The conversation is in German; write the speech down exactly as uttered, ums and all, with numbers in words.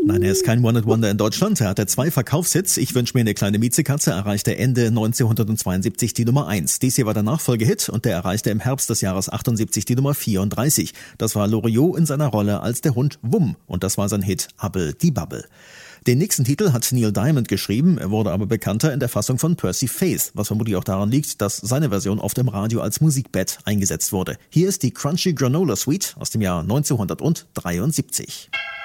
Nein, er ist kein One-Hit-Wonder in Deutschland. Er hatte zwei Verkaufshits. Ich wünsche mir eine kleine Miezekatze erreichte Ende neunzehnhundertzweiundsiebzig die Nummer eins. Dies hier war der Nachfolgehit und der erreichte im Herbst des Jahres achtundsiebzig die Nummer vierunddreißig. Das war Loriot in seiner Rolle als der Hund Wum und das war sein Hit Abel die Babbel. Den nächsten Titel hat Neil Diamond geschrieben, er wurde aber bekannter in der Fassung von Percy Faith, was vermutlich auch daran liegt, dass seine Version oft im Radio als Musikbett eingesetzt wurde. Hier ist die Crunchy Granola Suite aus dem Jahr neunzehnhundertdreiundsiebzig.